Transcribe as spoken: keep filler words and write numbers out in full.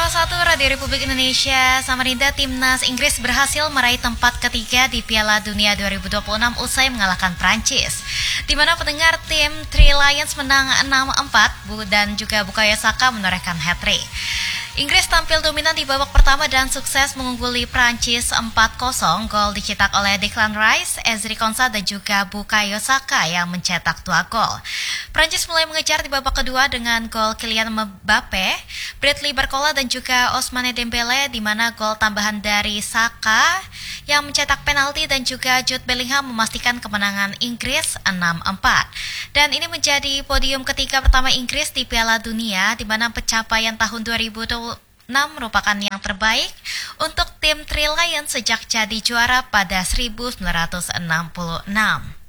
satu Radio Republik Indonesia, Samarinda Timnas Inggris berhasil meraih tempat ketiga di Piala Dunia dua ribu dua puluh enam usai mengalahkan Prancis. Di mana pendengar tim Three Lions menang enam empat dan juga Bukayo Saka menorehkan hat-trick. Inggris tampil dominan di babak pertama dan sukses mengungguli Prancis empat kosong. Gol dicetak oleh Declan Rice, Ezri Konsa dan juga Bukayo Saka yang mencetak dua gol. Prancis mulai mengejar di babak kedua dengan gol Kylian Mbappe, Bradley Barcola dan juga Ousmane Dembele, di mana gol tambahan dari Saka yang mencetak penalti dan juga Jude Bellingham memastikan kemenangan Inggris enam empat. Dan ini menjadi podium ketiga pertama Inggris di Piala Dunia, di mana pencapaian tahun dua ribu dua puluh enam merupakan yang terbaik untuk tim Three Lions sejak jadi juara pada seribu sembilan ratus enam puluh enam.